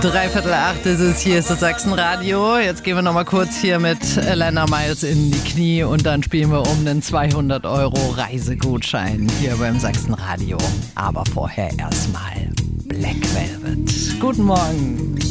7:45 ist es, hier ist das Sachsenradio. Jetzt gehen wir nochmal kurz hier mit Elena Miles in die Knie und dann spielen wir um einen 200 € Reisegutschein hier beim Sachsenradio. Aber vorher erstmal Black Velvet. Guten Morgen.